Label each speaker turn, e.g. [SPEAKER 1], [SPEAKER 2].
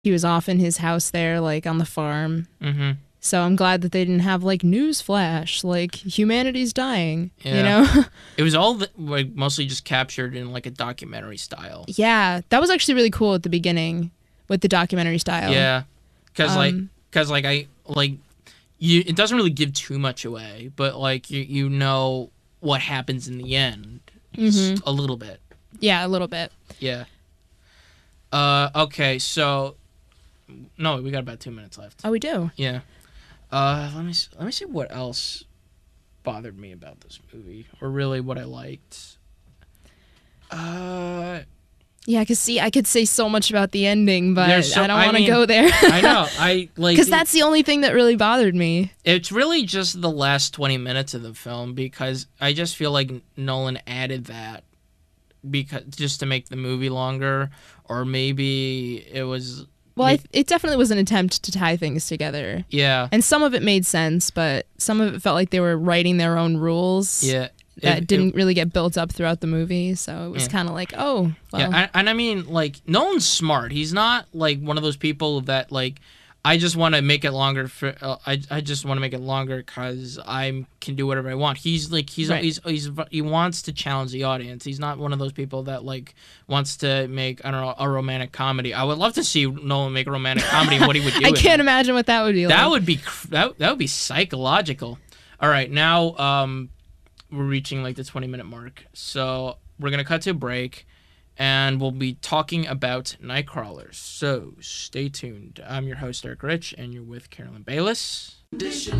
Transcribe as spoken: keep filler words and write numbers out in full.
[SPEAKER 1] he was off in his house there, like on the farm.
[SPEAKER 2] Mm-hmm.
[SPEAKER 1] So I'm glad that they didn't have like news flash, like humanity's dying.
[SPEAKER 2] Yeah.
[SPEAKER 1] You know.
[SPEAKER 2] It was all the, like mostly just captured in like a documentary style.
[SPEAKER 1] Yeah, that was actually really cool at the beginning with the documentary style.
[SPEAKER 2] Yeah, because
[SPEAKER 1] Um,
[SPEAKER 2] like because like I like you. It doesn't really give too much away, but like you you know what happens in the end
[SPEAKER 1] Mhm.
[SPEAKER 2] a little bit.
[SPEAKER 1] Yeah, a little bit.
[SPEAKER 2] Yeah. Uh. Okay. So. No, we got about two minutes left.
[SPEAKER 1] Oh, we do.
[SPEAKER 2] Yeah. Uh. Let me s- let me see what else bothered me about this movie, or really what I liked. Uh.
[SPEAKER 1] Yeah, cause see, I could say so much about the ending, but
[SPEAKER 2] There's so-
[SPEAKER 1] I don't
[SPEAKER 2] I
[SPEAKER 1] want to
[SPEAKER 2] mean,
[SPEAKER 1] go there.
[SPEAKER 2] I know. I like
[SPEAKER 1] Because that's the only thing that really bothered me.
[SPEAKER 2] It's really just the last twenty minutes of the film, because I just feel like Nolan added that because just to make the movie longer, or maybe it was
[SPEAKER 1] Well, I, it definitely was an attempt to tie things together.
[SPEAKER 2] yeah
[SPEAKER 1] And some of it made sense, but some of it felt like they were writing their own rules
[SPEAKER 2] yeah
[SPEAKER 1] that
[SPEAKER 2] It-
[SPEAKER 1] didn't
[SPEAKER 2] it-
[SPEAKER 1] really get built up throughout the movie. So it was
[SPEAKER 2] Yeah.
[SPEAKER 1] kind of like, oh, well.
[SPEAKER 2] yeah and, and I mean, like, Nolan's smart. He's not like one of those people that like I just want to make it longer for uh, I I just want to make it longer because I can do whatever I want. He's like he's,
[SPEAKER 1] Right.
[SPEAKER 2] he's he's he wants to challenge the audience. He's not one of those people that like wants to make I don't know a romantic comedy. I would love to see Nolan make a romantic comedy. What he would do.
[SPEAKER 1] I
[SPEAKER 2] with
[SPEAKER 1] can't
[SPEAKER 2] it.
[SPEAKER 1] imagine what that would be like.
[SPEAKER 2] That would be cr- that, that would be psychological. All right, now um we're reaching like the twenty minute mark. So we're going to cut to a break and we'll be talking about Nightcrawlers. So stay tuned. I'm your host Eric Rich and you're with Carolyn Bayless.